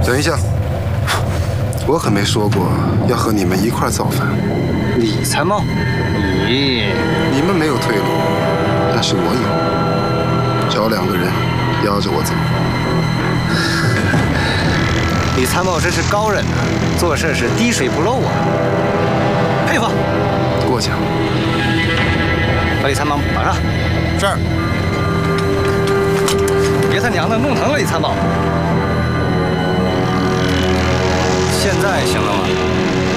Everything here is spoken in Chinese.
等一下，我可没说过要和你们一块造反。 李参谋， 你们没有退路，但是我有。找2个人压着我走。 李参谋真是高人呐，做事是滴水不漏啊，佩服。 过奖。 把李参谋绑上。 是。 别他娘的弄疼了李参谋。现在行了吗？